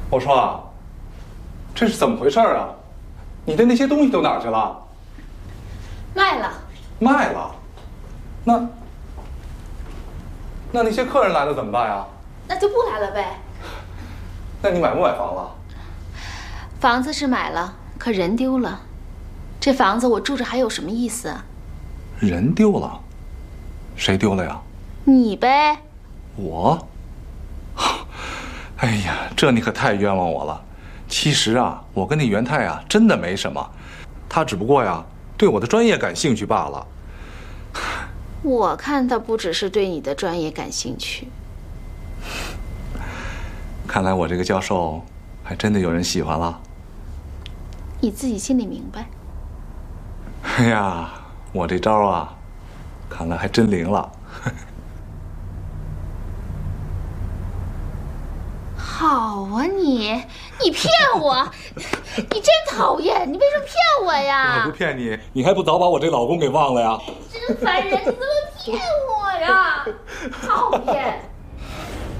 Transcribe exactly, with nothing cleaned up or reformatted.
我说啊，这是怎么回事啊？你的那些东西都哪儿去了？ 卖了。 卖了？那那那些客人来了怎么办呀？ 那就不来了呗。 那你买不买房了？ 房子是买了，可人丢了。这房子我住着还有什么意思啊？ 人丢了？谁丢了呀？ 你呗。 我？哎呀，这你可太冤枉我了。其实啊，我跟那元泰啊真的没什么，他只不过呀对我的专业感兴趣罢了。 我看他不只是对你的专业感兴趣。 看来我这个教授还真的有人喜欢了。 你自己心里明白。 哎呀，我这招啊，看来还真灵了。 好啊你，你骗我，你真讨厌！你为什么骗我呀？ 我不骗你，你还不早把我这老公给忘了呀？ 真烦人！你怎么骗我呀？讨厌！